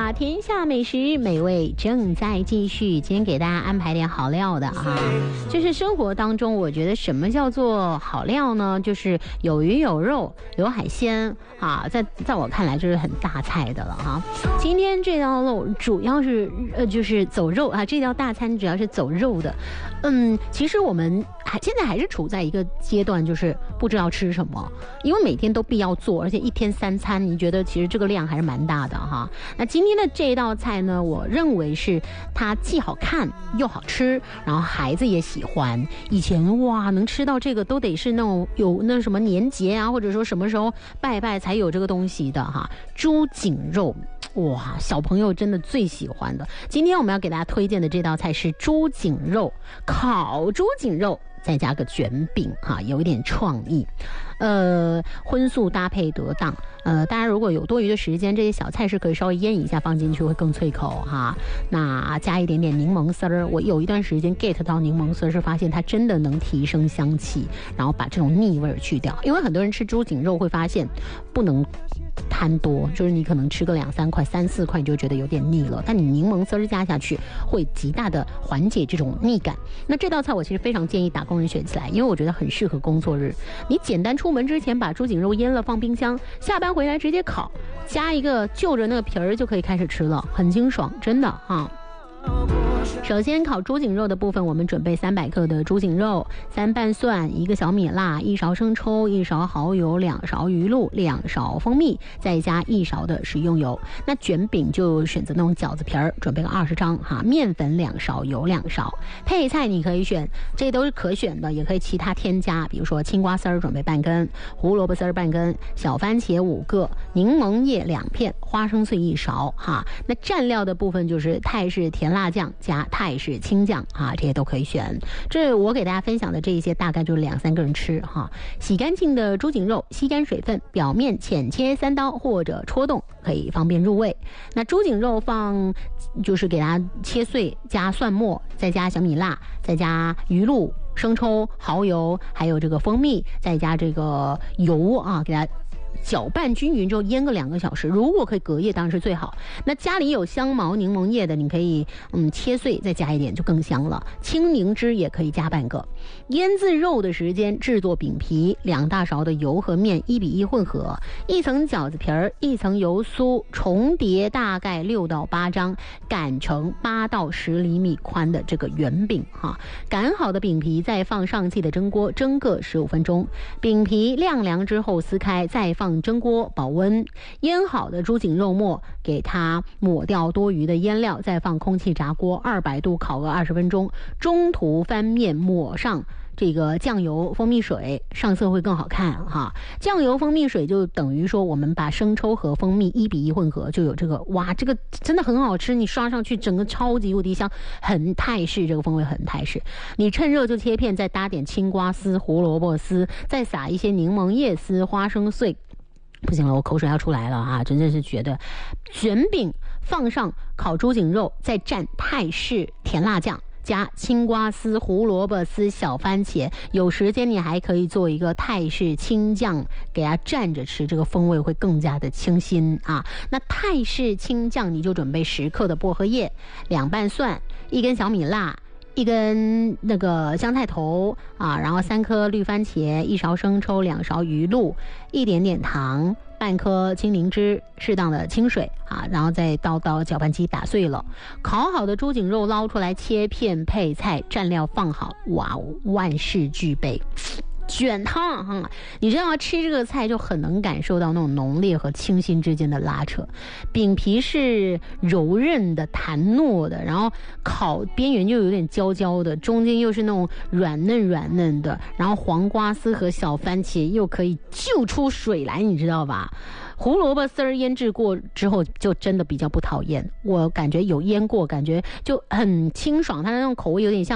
啦，天下美食美味正在继续。今天给大家安排点好料的哈，就是生活当中，我觉得什么叫做好料呢？就是有鱼有肉有海鲜啊，在我看来就是很大菜的了哈。今天这道肉主要是就是走肉啊，这道大餐主要是走肉的。其实我们现在还是处在一个阶段，就是不知道吃什么，因为每天都必要做，而且一天3餐，你觉得其实这个量还是蛮大的哈。那今天的这道菜呢，我认为是它既好看又好吃，然后孩子也喜欢。以前哇，能吃到这个都得是那种有那什么年节啊，或者说什么时候拜拜才有这个东西的哈。猪颈肉。哇，小朋友真的最喜欢的。今天我们要给大家推荐的这道菜是猪颈肉，烤猪颈肉再加个卷饼哈，有一点创意。荤素搭配得当。大家如果有多余的时间，这些小菜是可以稍微腌一下放进去，会更脆口哈。那加一点点柠檬丝儿，我有一段时间 get 到柠檬丝儿，是发现它真的能提升香气，然后把这种腻味去掉。因为很多人吃猪颈肉会发现不能贪多，就是你可能吃个2-3块、3-4块你就觉得有点腻了，但你柠檬丝儿加下去会极大的缓解这种腻感。那这道菜我其实非常建议打工人学起来，因为我觉得很适合工作日。你简单出门之前把猪颈肉腌了放冰箱，下班回来直接烤，加一个就着那个皮儿就可以开始吃了，很清爽，真的哈。首先烤猪颈肉的部分，我们准备300克的猪颈肉，3瓣蒜，1个小米辣，1勺生抽，1勺蚝油，2勺鱼露，2勺蜂蜜，再加1勺的食用油。那卷饼就选择那种饺子皮儿，准备个20张哈。面粉2勺，油2勺。配菜你可以选，这都是可选的，也可以其他添加，比如说青瓜丝儿准备半根，胡萝卜丝儿半根，小番茄5个，柠檬叶2片，花生碎1勺哈。那蘸料的部分就是泰式甜辣酱加泰式青酱啊，这些都可以选。这我给大家分享的这一些大概就是2-3个人吃哈。洗干净的猪颈肉，吸干水分，表面浅切3刀或者戳洞，可以方便入味。那猪颈肉就是给它切碎，加蒜末，再加小米辣，再加鱼露、生抽、蚝油，还有这个蜂蜜，再加这个油啊，给它搅拌均匀之后腌个2个小时，如果可以隔夜当然是最好。那家里有香茅、柠檬叶的，你可以切碎再加一点就更香了。青柠汁也可以加半个。腌制肉的时间，制作饼皮，2大勺的油和面1:1混合，1层饺子皮儿，1层油酥，重叠大概6到8张，擀成8到10厘米宽的这个圆饼哈。擀好的饼皮再放上气的蒸锅蒸个15分钟，饼皮晾凉之后撕开，再放蒸锅保温。腌好的猪颈肉末给它抹掉多余的腌料，再放空气炸锅200度烤个20分钟，中途翻面抹上这个酱油蜂蜜水，上色会更好看哈。酱油蜂蜜水就等于说我们把生抽和蜂蜜1:1混合，就有这个哇，这个真的很好吃，你刷上去整个超级无敌香，很泰式，这个风味很泰式。你趁热就切片，再搭点青瓜丝、胡萝卜丝，再撒一些柠檬叶丝、花生碎。不行了，我口水要出来了啊！真的是觉得卷饼放上烤猪颈肉，再蘸泰式甜辣酱，加青瓜丝、胡萝卜丝、小番茄，有时间你还可以做一个泰式青酱给它蘸着吃，这个风味会更加的清新啊。那泰式青酱你就准备10克的薄荷叶，2瓣蒜，1根小米辣，1根那个香菜头啊，然后3颗绿番茄，1勺生抽，2勺鱼露，一点点糖，半颗青柠汁，适当的清水啊，然后再倒到搅拌机打碎了。烤好的猪颈肉捞出来切片，配菜，蘸料放好，哇，万事俱备。卷汤哈，你知道吃这个菜就很能感受到那种浓烈和清新之间的拉扯。饼皮是柔韧的、弹糯的，然后烤边缘就有点焦焦的，中间又是那种软嫩的，然后黄瓜丝和小番茄又可以救出水来，你知道吧？胡萝卜丝儿腌制过之后就真的比较不讨厌，我感觉有腌过，感觉就很清爽，它的那种口味有点像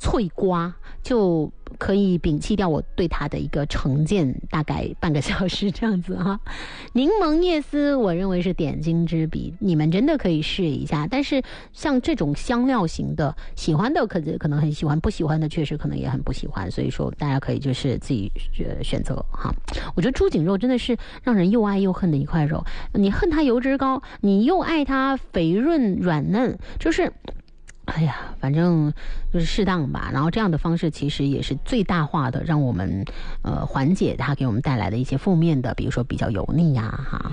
脆瓜，就可以摒弃掉我对它的一个成见，大概半个小时这样子哈。柠檬叶丝我认为是点睛之笔，你们真的可以试一下。但是像这种香料型的，喜欢的可能很喜欢，不喜欢的确实可能也很不喜欢，所以说大家可以就是自己选择哈。我觉得猪颈肉真的是让人又爱又恨的一块肉，你恨它油脂高，你又爱它肥润软嫩，就是哎呀，反正就是适当吧。然后这样的方式其实也是最大化的让我们缓解它给我们带来的一些负面的，比如说比较油腻呀哈。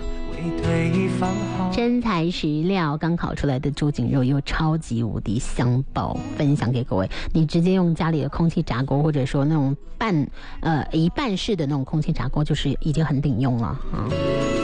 真材实料，刚烤出来的猪颈肉又超级无敌香爆，分享给各位。你直接用家里的空气炸锅，或者说那种一半式的那种空气炸锅，就是已经很顶用了啊。